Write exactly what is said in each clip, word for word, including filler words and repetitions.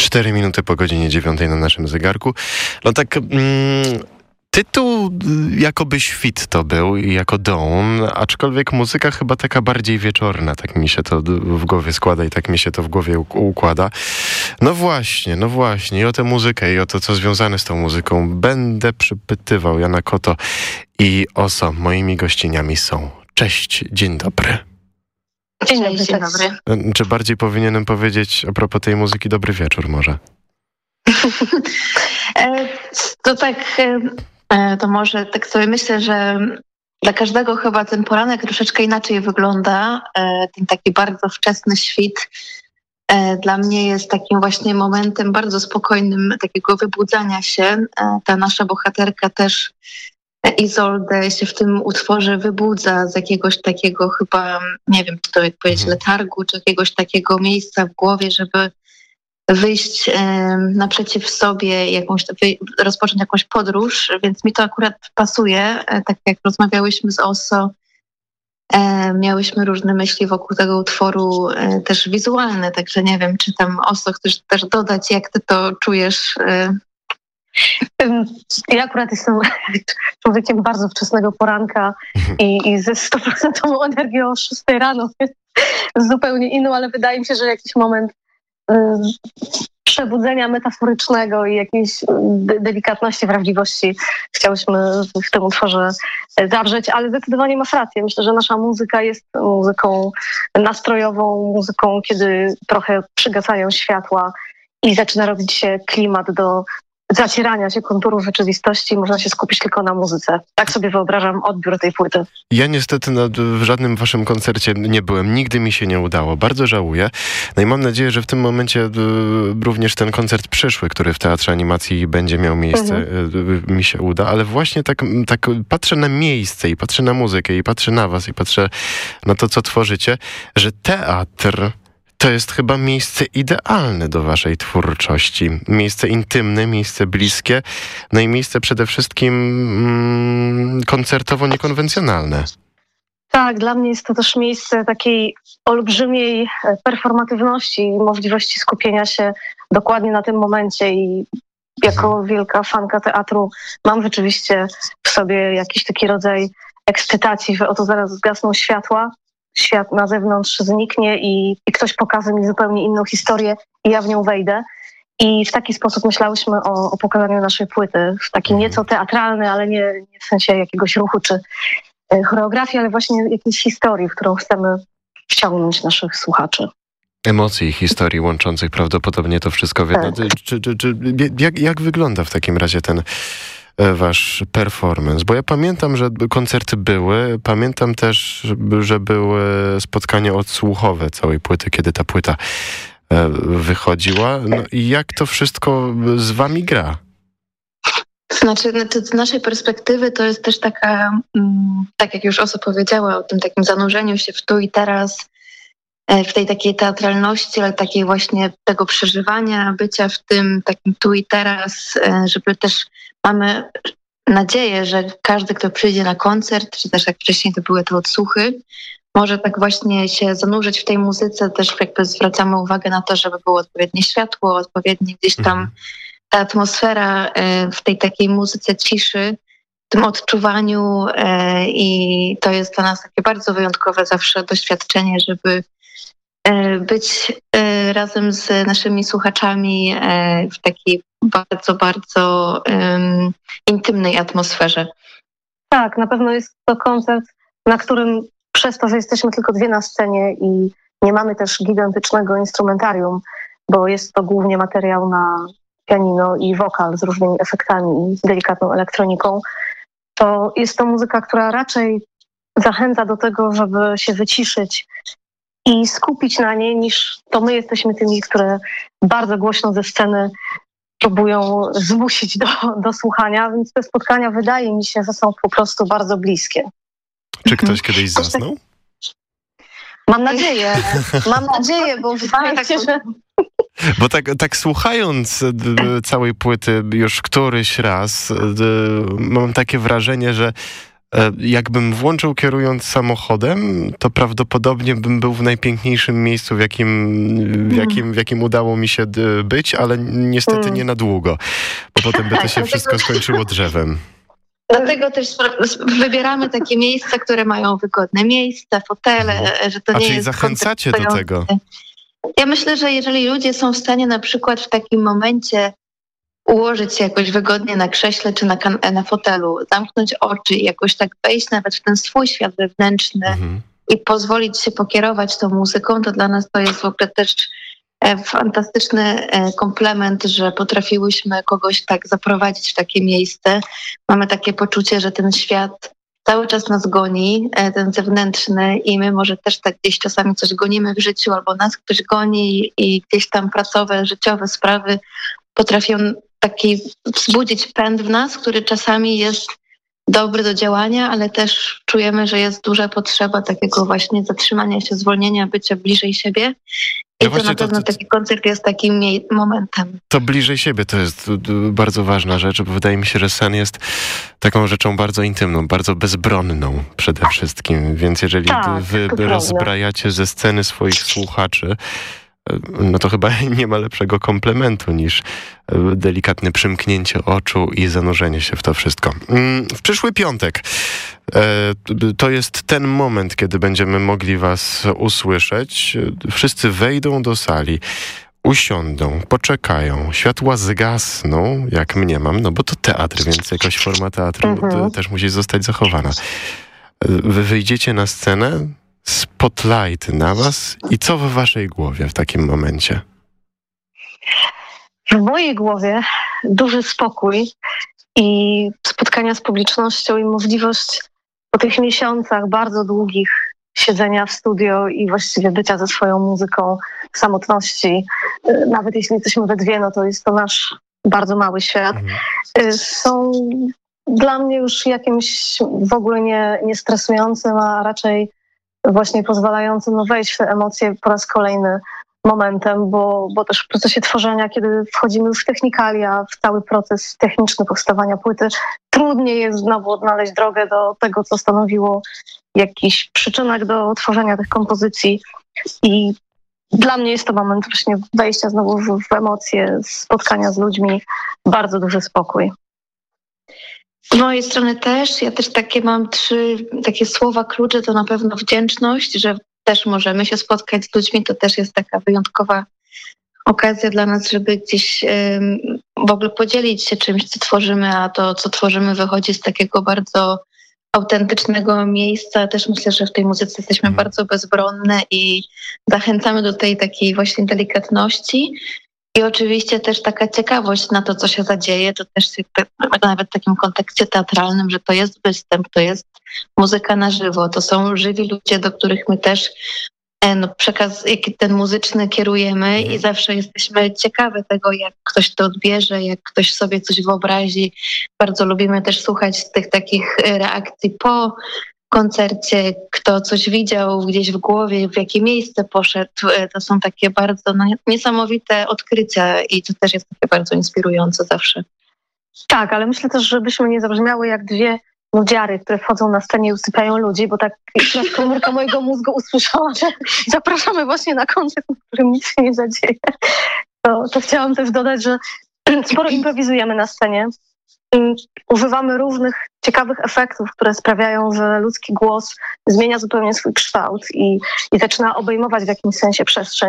Cztery minuty po godzinie dziewiątej na naszym zegarku. No tak, mm, tytuł jakoby świt to był i jako Dawn, aczkolwiek muzyka chyba taka bardziej wieczorna, tak mi się to w głowie składa i tak mi się to w głowie układa. No właśnie, no właśnie, i o tę muzykę i o to, co związane z tą muzyką będę przypytywał. Jana Koto i Oso moimi gościniami są. Cześć, dzień dobry. Dzień dobry, dzień dobry. Czy bardziej powinienem powiedzieć a propos tej muzyki dobry wieczór może? To tak, to może tak sobie myślę, że dla każdego chyba ten poranek troszeczkę inaczej wygląda. Ten taki bardzo wczesny świt dla mnie jest takim właśnie momentem bardzo spokojnym takiego wybudzania się. Ta nasza bohaterka też, Izoldę, się w tym utworze wybudza z jakiegoś takiego chyba, nie wiem, czy to jak powiedzieć, letargu, czy jakiegoś takiego miejsca w głowie, żeby wyjść e, naprzeciw sobie, jakąś, rozpocząć jakąś podróż, więc mi to akurat pasuje. E, tak jak rozmawiałyśmy z Oso, e, miałyśmy różne myśli wokół tego utworu, e, też wizualne, także nie wiem, czy tam Oso chcesz też dodać, jak ty to czujesz? E, Ja akurat jestem człowiekiem bardzo wczesnego poranka i, i ze stuprocentową energią o szóstej rano, jest zupełnie inną, ale wydaje mi się, że jakiś moment y, przebudzenia metaforycznego i jakiejś de- delikatności, wrażliwości chciałyśmy w tym utworze zawrzeć, ale zdecydowanie masz rację. Myślę, że nasza muzyka jest muzyką nastrojową, muzyką, kiedy trochę przygasają światła i zaczyna robić się klimat do zacierania się konturów rzeczywistości, można się skupić tylko na muzyce. Tak sobie wyobrażam odbiór tej płyty. Ja niestety na, w żadnym waszym koncercie nie byłem. Nigdy mi się nie udało. Bardzo żałuję. No i mam nadzieję, że w tym momencie y, również ten koncert przyszły, który w Teatrze Animacji będzie miał miejsce, mhm. y, mi się uda. Ale właśnie tak, tak patrzę na miejsce i patrzę na muzykę i patrzę na was i patrzę na to, co tworzycie, że teatr to jest chyba miejsce idealne do waszej twórczości. Miejsce intymne, miejsce bliskie, no i miejsce przede wszystkim mm, koncertowo niekonwencjonalne. Tak, dla mnie jest to też miejsce takiej olbrzymiej performatywności i możliwości skupienia się dokładnie na tym momencie i jako mhm. wielka fanka teatru mam rzeczywiście w sobie jakiś taki rodzaj ekscytacji, że oto zaraz zgasną światła, świat na zewnątrz zniknie i, i ktoś pokaże mi zupełnie inną historię i ja w nią wejdę. I w taki sposób myślałyśmy o, o pokazaniu naszej płyty. W taki nieco teatralny, ale nie, nie w sensie jakiegoś ruchu czy y, choreografii, ale właśnie jakiejś historii, w którą chcemy wciągnąć naszych słuchaczy. Emocji i historii łączących prawdopodobnie to wszystko w jedno. Tak. Czy, czy, czy, jak, jak wygląda w takim razie ten wasz performance? Bo ja pamiętam, że koncerty były, pamiętam też, że były spotkania odsłuchowe całej płyty, kiedy ta płyta wychodziła. No i jak to wszystko z wami gra? Znaczy, z naszej perspektywy to jest też taka, tak jak już Oso powiedziała, o tym takim zanurzeniu się w tu i teraz, w tej takiej teatralności, ale takiej właśnie tego przeżywania, bycia w tym takim tu i teraz, żeby też mamy nadzieję, że każdy, kto przyjdzie na koncert, czy też jak wcześniej to były te odsłuchy, może tak właśnie się zanurzyć w tej muzyce. Też jakby zwracamy uwagę na to, żeby było odpowiednie światło, odpowiednie gdzieś tam ta atmosfera w tej takiej muzyce ciszy, w tym odczuwaniu i to jest dla nas takie bardzo wyjątkowe zawsze doświadczenie, żeby być razem z naszymi słuchaczami w takiej bardzo, bardzo um, intymnej atmosferze. Tak, na pewno jest to koncert, na którym przez to, że jesteśmy tylko dwie na scenie i nie mamy też gigantycznego instrumentarium, bo jest to głównie materiał na pianino i wokal z różnymi efektami i delikatną elektroniką, to jest to muzyka, która raczej zachęca do tego, żeby się wyciszyć i skupić na niej, niż to my jesteśmy tymi, które bardzo głośno ze sceny próbują zmusić do, do słuchania, więc te spotkania wydaje mi się, że są po prostu bardzo bliskie. Czy ktoś kiedyś zasnął? Mam nadzieję, mam nadzieję, bo wydaje mi się, że... Bo tak, tak słuchając całej płyty już któryś raz, mam takie wrażenie, że Jakbym włączył kierując samochodem, to prawdopodobnie bym był w najpiękniejszym miejscu, w jakim, w jakim, w jakim udało mi się być, ale niestety nie na długo, bo potem by to się wszystko skończyło drzewem. Dlatego też wybieramy takie miejsca, które mają wygodne miejsca, fotele, mhm. że to nie A czyli jest zachęcacie do tego? Ja myślę, że jeżeli ludzie są w stanie na przykład w takim momencie ułożyć się jakoś wygodnie na krześle czy na, kan- na fotelu, zamknąć oczy i jakoś tak wejść nawet w ten swój świat wewnętrzny mhm. i pozwolić się pokierować tą muzyką, to dla nas to jest w ogóle też fantastyczny komplement, że potrafiłyśmy kogoś tak zaprowadzić w takie miejsce. Mamy takie poczucie, że ten świat cały czas nas goni, ten zewnętrzny, i my może też tak gdzieś czasami coś gonimy w życiu, albo nas ktoś goni i gdzieś tam pracowe, życiowe sprawy potrafią taki wzbudzić pęd w nas, który czasami jest dobry do działania, ale też czujemy, że jest duża potrzeba takiego właśnie zatrzymania się, zwolnienia, bycia bliżej siebie. I no to na pewno to, to, taki koncert jest takim momentem. To bliżej siebie to jest bardzo ważna rzecz, bo wydaje mi się, że sen jest taką rzeczą bardzo intymną, bardzo bezbronną przede wszystkim. Więc jeżeli tak, wy rozbrajacie ze sceny swoich słuchaczy, no to chyba nie ma lepszego komplementu niż delikatne przymknięcie oczu i zanurzenie się w to wszystko. W przyszły piątek to jest ten moment, kiedy będziemy mogli was usłyszeć. Wszyscy wejdą do sali, usiądą, poczekają, światła zgasną, jak mniemam, no bo to teatr, więc jakaś forma teatru mhm. też musi zostać zachowana. Wy wyjdziecie na scenę, spotlight na was i co w waszej głowie w takim momencie? W mojej głowie duży spokój i spotkania z publicznością i możliwość po tych miesiącach bardzo długich siedzenia w studio i właściwie bycia ze swoją muzyką w samotności. Nawet jeśli jesteśmy we dwie, no to jest to nasz bardzo mały świat. Mhm. Są dla mnie już jakimś w ogóle nie, nie stresującym, a raczej właśnie pozwalającym no, wejść w te emocje po raz kolejny momentem, bo, bo też w procesie tworzenia, kiedy wchodzimy już w technikalia, w cały proces techniczny powstawania płyty, trudniej jest znowu odnaleźć drogę do tego, co stanowiło jakiś przyczynek do tworzenia tych kompozycji. I dla mnie jest to moment właśnie wejścia znowu w, w emocje, spotkania z ludźmi, bardzo duży spokój. Z mojej strony też. Ja też takie mam trzy takie słowa klucze, to na pewno wdzięczność, że też możemy się spotkać z ludźmi. To też jest taka wyjątkowa okazja dla nas, żeby gdzieś um, w ogóle podzielić się czymś, co tworzymy, a to, co tworzymy, wychodzi z takiego bardzo autentycznego miejsca. Też myślę, że w tej muzyce jesteśmy mm. bardzo bezbronne i zachęcamy do tej takiej właśnie delikatności. I oczywiście też taka ciekawość na to, co się zadzieje, to też nawet w takim kontekście teatralnym, że to jest występ, to jest muzyka na żywo, to są żywi ludzie, do których my też no, przekaz ten muzyczny kierujemy i zawsze jesteśmy ciekawe tego, jak ktoś to odbierze, jak ktoś sobie coś wyobrazi. Bardzo lubimy też słuchać tych takich reakcji po koncercie, kto coś widział gdzieś w głowie, w jakie miejsce poszedł. To są takie bardzo no, niesamowite odkrycia i to też jest takie bardzo inspirujące zawsze. Tak, ale myślę też, żebyśmy nie zabrzmiały jak dwie nudziary, które wchodzą na scenie i usypiają ludzi, bo tak komórka mojego mózgu usłyszała, że zapraszamy właśnie na koncert, w którym nic się nie zadzieje. To, to chciałam też dodać, że sporo improwizujemy na scenie. Używamy różnych ciekawych efektów, które sprawiają, że ludzki głos zmienia zupełnie swój kształt i, i zaczyna obejmować w jakimś sensie przestrzeń.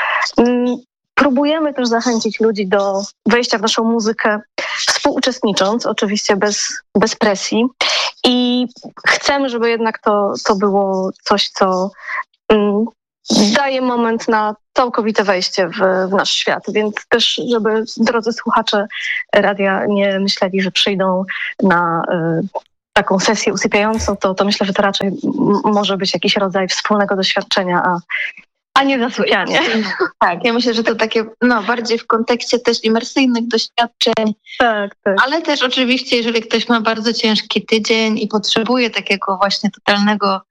Próbujemy też zachęcić ludzi do wejścia w naszą muzykę, współuczestnicząc, oczywiście bez, bez presji. I chcemy, żeby jednak to, to było coś, co mm, daje moment na całkowite wejście w, w nasz świat, więc też, żeby drodzy słuchacze radia nie myśleli, że przyjdą na y, taką sesję usypiającą, to, to myślę, że to raczej m- może być jakiś rodzaj wspólnego doświadczenia, a, a nie zasłanianie. Tak, ja myślę, że to takie no, bardziej w kontekście też imersyjnych doświadczeń, tak, tak. Ale też oczywiście, jeżeli ktoś ma bardzo ciężki tydzień i potrzebuje takiego właśnie totalnego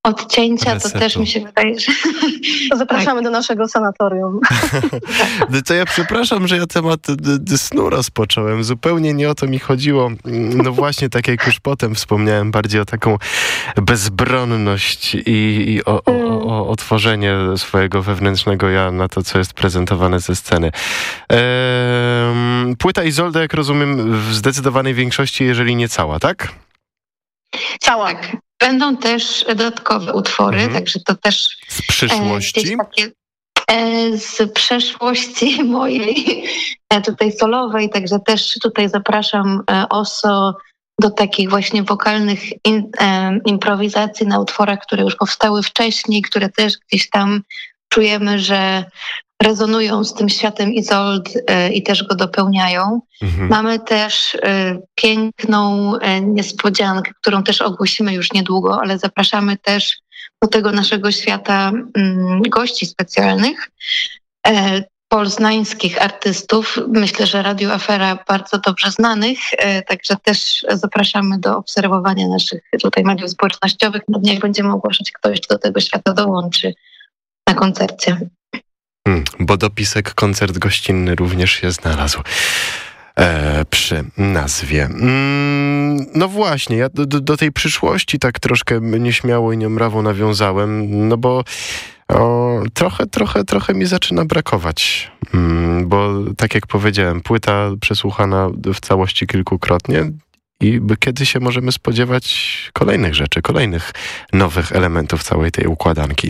odcięcia, Resetu. to też mi się wydaje, że... To zapraszamy tak. do naszego sanatorium. To ja przepraszam, że ja temat snu rozpocząłem. Zupełnie nie o to mi chodziło. No właśnie, tak jak już potem wspomniałem, bardziej o taką bezbronność i, i o, o, o otworzenie swojego wewnętrznego ja na to, co jest prezentowane ze sceny. Ehm, płyta Izolda, jak rozumiem, w zdecydowanej większości, jeżeli nie cała, tak? Cała. Tak. Będą też dodatkowe utwory, mhm. także to też... Z przyszłości? E, takie, e, z przeszłości mojej, e, tutaj solowej, także też tutaj zapraszam e, Oso do takich właśnie wokalnych in, e, improwizacji na utworach, które już powstały wcześniej, które też gdzieś tam czujemy, że rezonują z tym światem Izold y, i też go dopełniają. Mhm. Mamy też y, piękną y, niespodziankę, którą też ogłosimy już niedługo, ale zapraszamy też do tego naszego świata y, gości specjalnych, y, poznańskich artystów. Myślę, że Radio Afera bardzo dobrze znanych, y, także też zapraszamy do obserwowania naszych tutaj mediów społecznościowych. Na dniach będziemy ogłaszać, kto jeszcze do tego świata dołączy na koncercie. Hmm, bo dopisek koncert gościnny również się znalazł e, przy nazwie. Mm, no właśnie, ja do, do tej przyszłości tak troszkę nieśmiało i niemrawo nawiązałem, no bo o, trochę, trochę, trochę mi zaczyna brakować, mm, bo tak jak powiedziałem, płyta przesłuchana w całości kilkukrotnie i kiedy się możemy spodziewać kolejnych rzeczy, kolejnych nowych elementów całej tej układanki.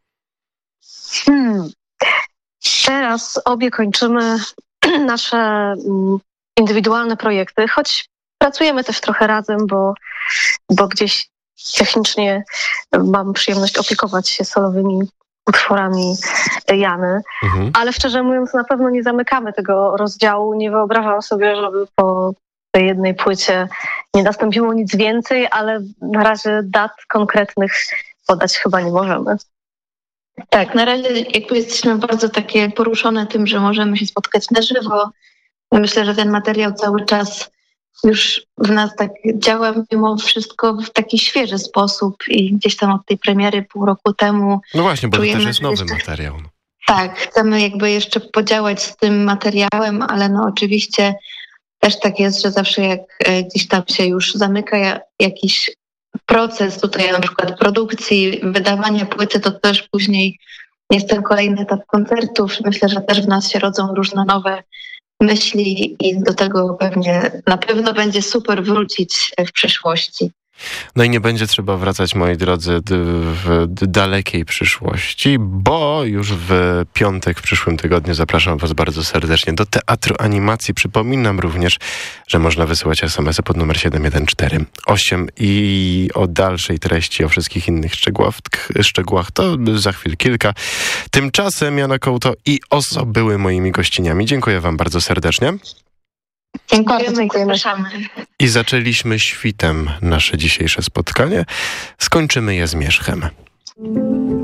Hmm. Teraz obie kończymy nasze indywidualne projekty, choć pracujemy też trochę razem, bo, bo gdzieś technicznie mam przyjemność opiekować się solowymi utworami Jany, mhm. ale szczerze mówiąc na pewno nie zamykamy tego rozdziału. Nie wyobrażam sobie, żeby po tej jednej płycie nie nastąpiło nic więcej, ale na razie dat konkretnych podać chyba nie możemy. Tak, na razie jakby jesteśmy bardzo takie poruszone tym, że możemy się spotkać na żywo. Myślę, że ten materiał cały czas już w nas tak działa mimo wszystko w taki świeży sposób i gdzieś tam od tej premiery pół roku temu... No właśnie, bo czujemy, to też jest nowy jeszcze, materiał. Tak, chcemy jakby jeszcze podziałać z tym materiałem, ale no oczywiście też tak jest, że zawsze jak gdzieś tam się już zamyka jakiś proces tutaj na przykład produkcji, wydawania płyty, to też później jest ten kolejny etap koncertów. Myślę, że też w nas się rodzą różne nowe myśli i do tego pewnie na pewno będzie super wrócić w przyszłości. No i nie będzie trzeba wracać, moi drodzy, w dalekiej przyszłości, bo już w piątek w przyszłym tygodniu zapraszam was bardzo serdecznie do Teatru Animacji. Przypominam również, że można wysyłać es em esy pod numer siedem jeden cztery osiem i o dalszej treści, o wszystkich innych szczegółach, szczegółach to za chwil kilka. Tymczasem Jana Kołto i Oso były moimi gościniami. Dziękuję wam bardzo serdecznie. Dziękujemy, dziękujemy. I zaczęliśmy świtem nasze dzisiejsze spotkanie. Skończymy je zmierzchem.